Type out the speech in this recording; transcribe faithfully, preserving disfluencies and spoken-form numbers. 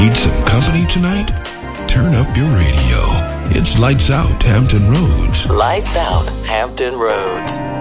Need some company tonight? Turn up your radio. It's Lights Out Hampton Roads. Lights Out Hampton Roads.